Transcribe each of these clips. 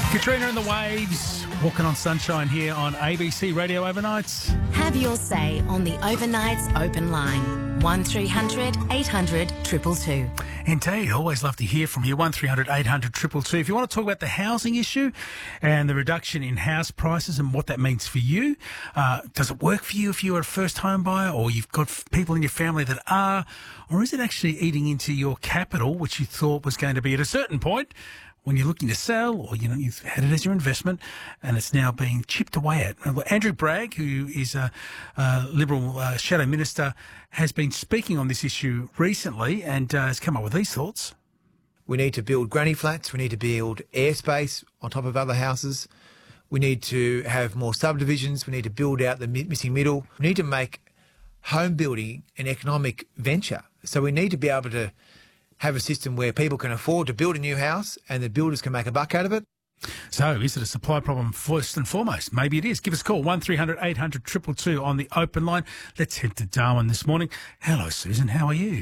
Katrina and the Waves, walking on sunshine here on ABC Radio Overnights. Have your say on the Overnights Open Line. 1300 800 222. Indeed, always love to hear from you. 1300 800 222. If you want to talk about the housing issue and the reduction in house prices and what that means for you, does it work for you if you're a first home buyer or you've got people in your family that are, or is it actually eating into your capital, which you thought was going to be at a certain point when you're looking to sell, or you've had it as your investment and it's now being chipped away at? Andrew Bragg, who is a Liberal shadow minister, has been speaking on this issue recently and has come up with these thoughts. We need to build granny flats. We need to build airspace on top of other houses. We need to have more subdivisions. We need to build out the missing middle. We need to make home building an economic venture. So we need to be able to have a system where people can afford to build a new house and the builders can make a buck out of it. So is it a supply problem first and foremost? Maybe it is. Give us a call, 1300 800 222 on the open line. Let's head to Darwin this morning. Hello, Susan. How are you?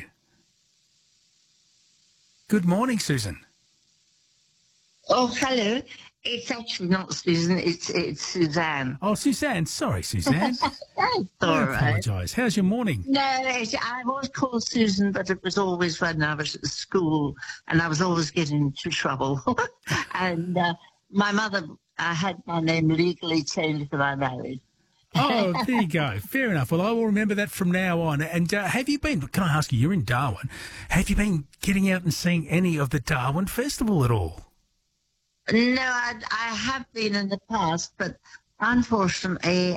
Good morning, Susan. Oh, hello. It's actually not Susan, it's Suzanne. Oh, Suzanne. Sorry, Suzanne. That's I all right. apologise. How's your morning? No, I was called Susan, but it was always when I was at school, and I was always getting into trouble. And my mother, I had my name legally changed when I married. Oh, there you go. Fair enough. Well, I will remember that from now on. And have you been, can I ask you, you're in Darwin, have you been getting out and seeing any of the Darwin Festival at all? No, I have been in the past, but unfortunately,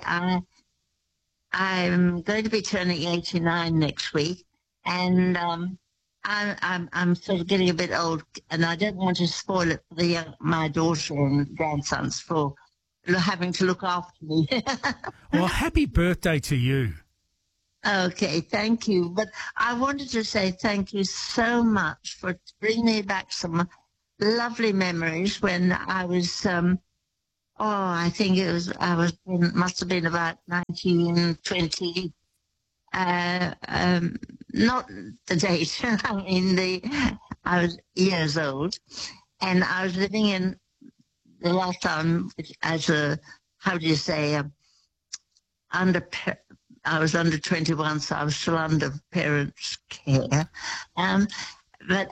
I'm going to be turning 89 next week, and I'm sort of getting a bit old, and I don't want to spoil it for my daughter and grandsons for having to look after me. Well, happy birthday to you. Okay, thank you. But I wanted to say thank you so much for bringing me back some lovely memories when I was, I think must have been about 1920, not the date, I was years old, and I was living in, the last time as a, I was under 21, so I was still under parents' care, but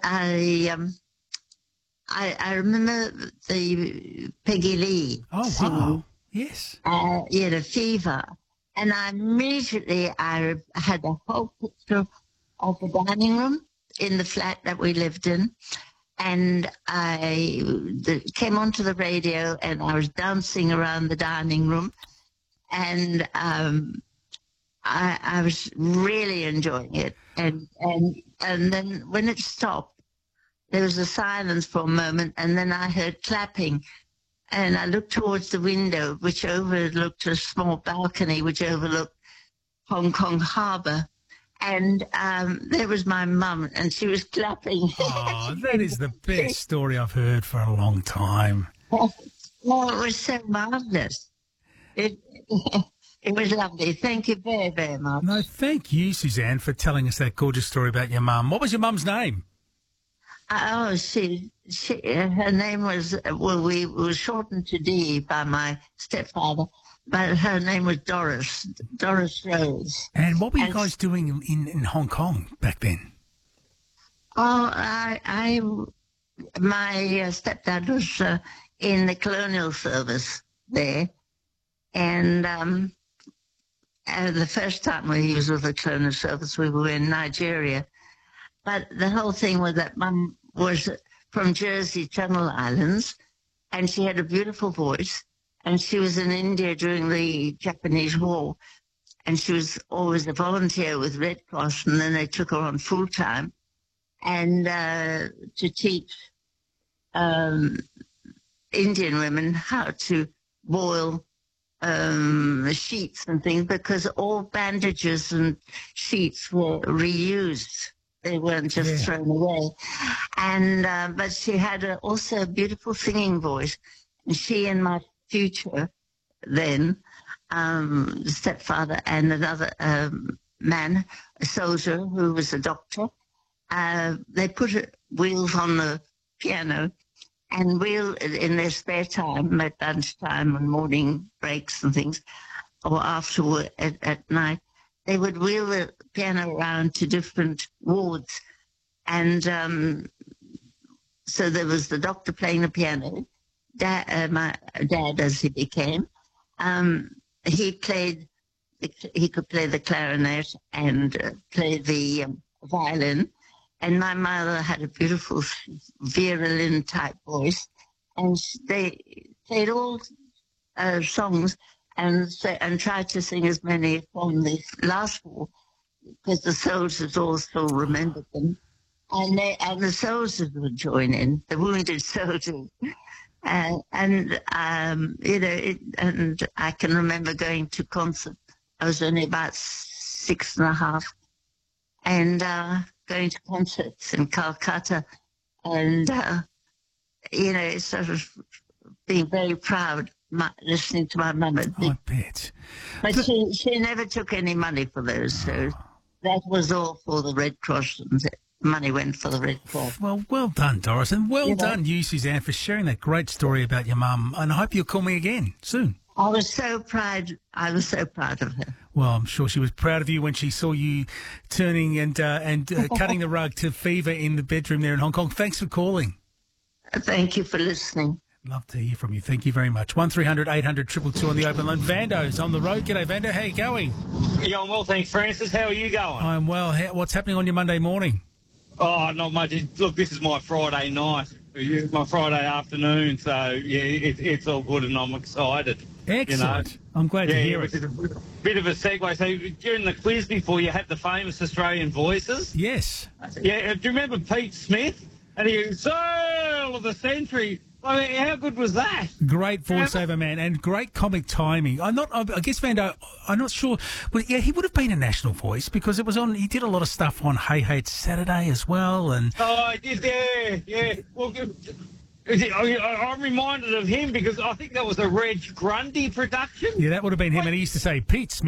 I remember the Peggy Lee. Oh, singing, wow. Yes. Fever. And I had a whole picture of the dining room in the flat that we lived in. And I came onto the radio and I was dancing around the dining room. And I was really enjoying it. And then when it stopped, there was a silence for a moment, and then I heard clapping. And I looked towards the window, which overlooked a small balcony, which overlooked Hong Kong Harbour. And there was my mum, and she was clapping. Oh, that is the best story I've heard for a long time. Oh, it was so marvellous. It was lovely. Thank you very, very much. No, thank you, Suzanne, for telling us that gorgeous story about your mum. What was your mum's name? Oh, her name was, we were shortened to Dee by my stepfather, but her name was Doris Rose. And what were you guys doing in Hong Kong back then? Oh, my stepdad was in the colonial service there, and the first time he was with the colonial service, we were in Nigeria. But the whole thing was that Mum was from Jersey, Channel Islands, and she had a beautiful voice, and she was in India during the Japanese War, and she was always a volunteer with Red Cross, and then they took her on full-time, and to teach Indian women how to boil sheets and things, because all bandages and sheets were reused. They weren't just thrown away. And but she had also a beautiful singing voice. And she and my future then, stepfather and another man, a soldier who was a doctor, they put wheels on the piano And we'll, in their spare time, at lunchtime and morning breaks and things, or after work at night, they would wheel the piano around to different wards. And so there was the doctor playing the piano, my dad as he became. He could play the clarinet and play the violin. And my mother had a beautiful Vera Lynn type voice. And they played all songs and tried to sing as many from the last war, because the soldiers all still remembered them. And the soldiers would join in, the wounded soldiers. And I can remember going to concert. I was only about 6.5, and going to concerts in Calcutta, and sort of being very proud, listening to my mum. I bet. But she never took any money for those, so that was all for the Red Cross, and the money went for the Red Cross. Well done, Doris, and well done you, Suzanne, for sharing that great story about your mum, and I hope you'll call me again soon. I was so proud of her. Well, I'm sure she was proud of you when she saw you turning and cutting the rug to Fever in the bedroom there in Hong Kong. Thanks for calling. Thank you for listening. Love to hear from you. Thank you very much. 1300 800 222 on the open line. Vando's on the road. G'day, Vando. How you going? Yeah, I'm well, thanks, Francis. How are you going? I'm well. What's happening on your Monday morning? Oh, not much. Look, this is my Friday night, my Friday afternoon, so, yeah, it's all good and I'm excited. Excellent. You know? I'm glad to hear it. It's a bit of a segue. So during the quiz before, you had the famous Australian voices. Yes. Yeah, do you remember Pete Smith? And he was Soul of the Century. I mean, how good was that? Great voiceover, man, and great comic timing. I guess, Vando, I'm not sure. But yeah, he would have been a national voice because it was on. He did a lot of stuff on Hey Hey It's Saturday as well. And I did, yeah. Well, I'm reminded of him because I think that was a Reg Grundy production. Yeah, that would have been him, and he used to say Pete Smith.